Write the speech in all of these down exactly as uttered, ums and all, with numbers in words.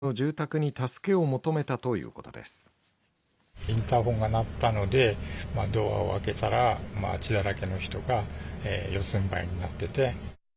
の住宅に助けを求めたということです。 インターホンが鳴ったので、まあ、ドアを開けたら、まあ、血だらけの人が、えー、四つん這いになってて。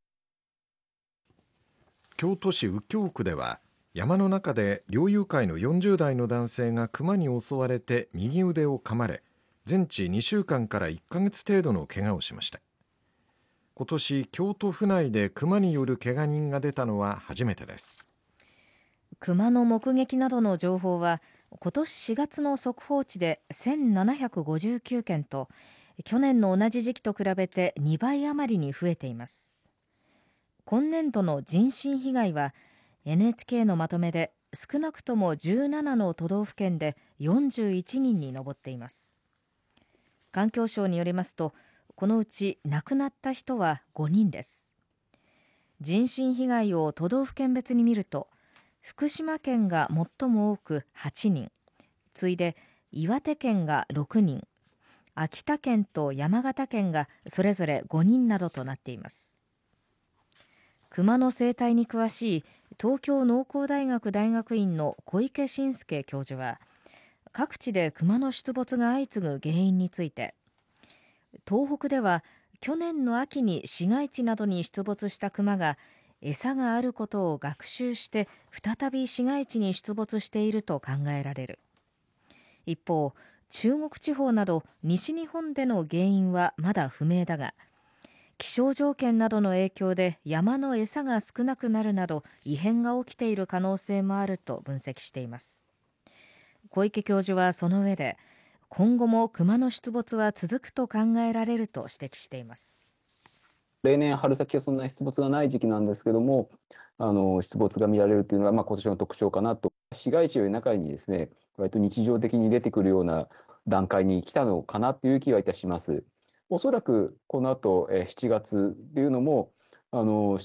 京都市右京区では山の中で猟友会のよんじゅう代の男性がクマに襲われて右腕を噛まれ、全治にしゅうかんからいっかげつ程度の怪我をしました。今年京都府内でクマによる怪我人が出たのは初めてです。 クマの目撃などの情報は今年しがつの速報値でせんななひゃくごじゅうきゅうけんと、去年の同じ時期と比べてにばい余りに増えています。今年度の人身被害は エヌエイチケー のまとめで少なくともじゅうななの都道府県でよんじゅういちにんに上っています。環境省によりますと、このうち亡くなった人はごにんです。人身被害を都道府県別に見ると、福島県が最も多くはちにん、次いで岩手県がろくにん、秋田県と山形県がそれぞれごにんなどとなっています。クマの生態に詳しい東京農工大学大学院の小池伸介教授は、各地でクマの出没が相次ぐ原因について、東北では去年の秋に市街地などに出没したクマが餌があることを学習して再び市街地に出没していると考えられる。一方、中国地方など西日本での原因はまだ不明だが、気象条件などの影響で山の餌が少なくなるなど異変が起きている可能性もあると分析しています。小池教授はその上で、今後もクマの出没は続くと考えられると指摘しています。 例年春先はそんな出没がない時期なんですけども、あの出没が見られるというのは、まあ、今年の特徴かなと。市街地より中にですね、割と日常的に出てくるような段階に来たのかなという気はいたします。おそらくこの後、えーしちがつというのもあの